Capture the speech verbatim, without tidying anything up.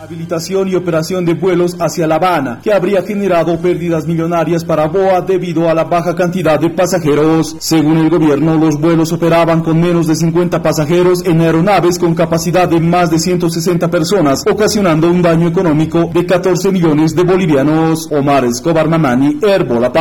Habilitación y operación de vuelos hacia La Habana, que habría generado pérdidas millonarias para B O A debido a la baja cantidad de pasajeros. Según el gobierno, los vuelos operaban con menos de cincuenta pasajeros en aeronaves con capacidad de más de ciento sesenta personas, ocasionando un daño económico de catorce millones de bolivianos. Omar Escobar Mamani, Herbola.